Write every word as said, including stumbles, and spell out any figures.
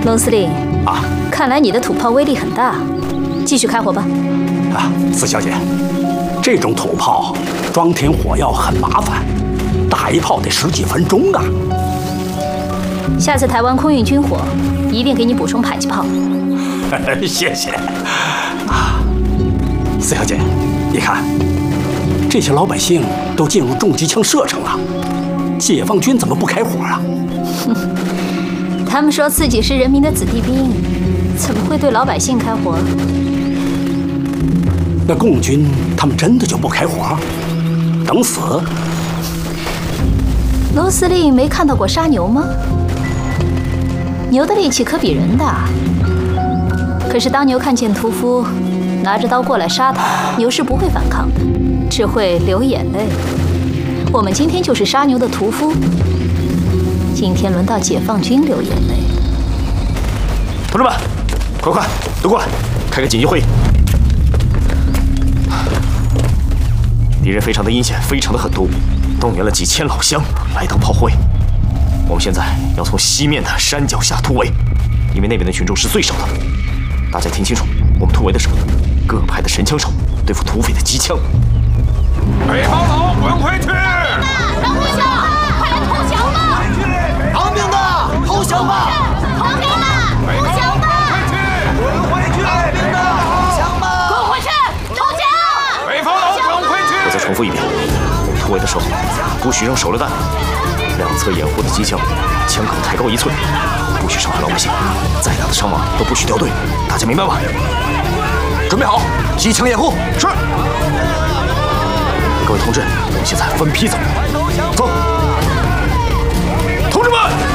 龙司令啊， 看来你的土炮威力很大，继续开火吧。 啊，四小姐，这种土炮装填火药很麻烦，打一炮得十几分钟啊。 下次台湾空运军火，一定给你补充迫击炮。 谢谢。啊，四小姐，你看，这些老百姓都进入重机枪射程了，解放军怎么不开火啊？ 他们说自己是人民的子弟兵，怎么会对老百姓开火？ 那共军他们真的就不开火？等死？ 罗司令没看到过杀牛吗？牛的力气可比人大，可是当牛看见屠夫拿着刀过来杀它，牛是不会反抗的，只会流眼泪。我们今天就是杀牛的屠夫。今天轮到解放军流眼泪。 同志们，快快都过来，开个紧急会议。敌人非常的阴险，非常的狠毒，动员了几千老乡来当炮灰。我们现在要从西面的山脚下突围，因为那边的群众是最少的。大家听清楚，我们突围的时候，各派的神枪手对付土匪的机枪。 北方佬滚回去！ 让步下，快来投降吧！ 逃命的，投降吧！ 逃兵们，投降吧！ 滚回去！逃兵的，投降吧！ 滚回去！投降！ 北方佬滚回去！ 我再重复一遍，我们突围的时候，不许扔手榴弹，两侧掩护的机枪，枪口抬高一寸，不许伤害老百姓，再大的伤亡都不许掉队，大家明白吗？准备好，机枪掩护。是。各位同志，我们现在分批走，走。同志们！